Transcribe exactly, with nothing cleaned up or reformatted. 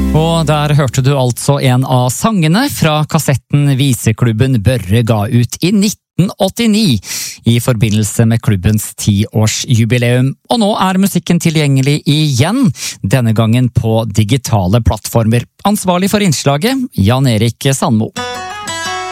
Og der hørte du altså en av sangene fra kassetten Viseklubben Børre ga ut i nitten åttini i forbindelse med klubbens tiårsjubileum. Og nå er musikken tilgjengelig igjen, denne gangen på digitale plattformer. Ansvarlig for innslaget, Jan Erik Sandmo.